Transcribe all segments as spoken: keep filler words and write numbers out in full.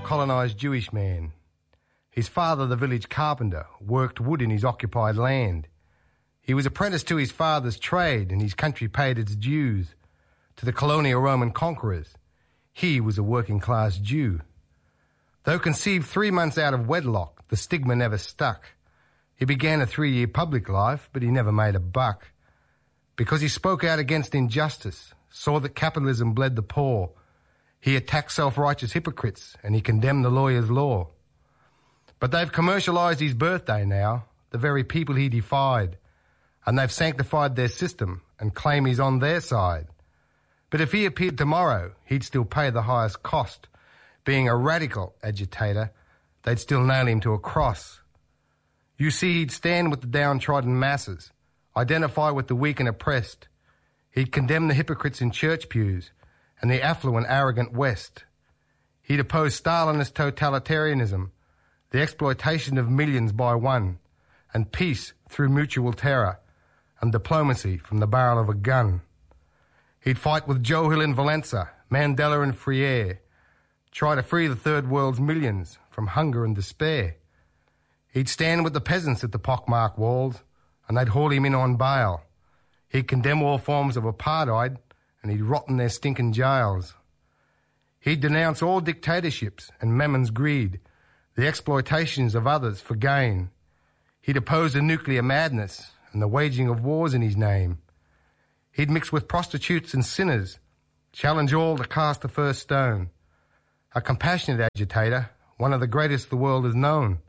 colonised Jewish man. His father, the village carpenter, worked wood in his occupied land. He was apprenticed to his father's trade, and his country paid its dues. To the colonial Roman conquerors, he was a working-class Jew. Though conceived three months out of wedlock, the stigma never stuck. He began a three-year public life, but he never made a buck. Because he spoke out against injustice, saw that capitalism bled the poor, he attacked self-righteous hypocrites, and he condemned the lawyer's law. But they've commercialised his birthday now, the very people he defied, and they've sanctified their system and claim he's on their side. But if he appeared tomorrow, he'd still pay the highest cost. Being a radical agitator, they'd still nail him to a cross. You see, he'd stand with the downtrodden masses, identify with the weak and oppressed. He'd condemn the hypocrites in church pews and the affluent, arrogant West. He'd oppose Stalinist totalitarianism, the exploitation of millions by one, and peace through mutual terror, and diplomacy from the barrel of a gun. He'd fight with Joe Hill in Valenza, Mandela and Freire, try to free the third world's millions from hunger and despair. He'd stand with the peasants at the pockmarked walls, and they'd haul him in on bail. He'd condemn all forms of apartheid, and he'd rot in their stinking jails. He'd denounce all dictatorships and Memmon's greed, the exploitations of others for gain. He'd oppose the nuclear madness and the waging of wars in his name. He'd mix with prostitutes and sinners, challenge all to cast the first stone. A compassionate agitator, one of the greatest the world has known.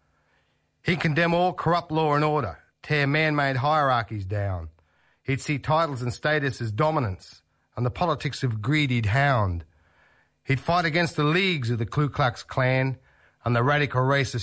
He'd condemn all corrupt law and order, tear man-made hierarchies down. He'd see titles and status as dominance, and the politics of greed he'd hound. He'd fight against the leagues of the Ku Klux Klan and the radical racist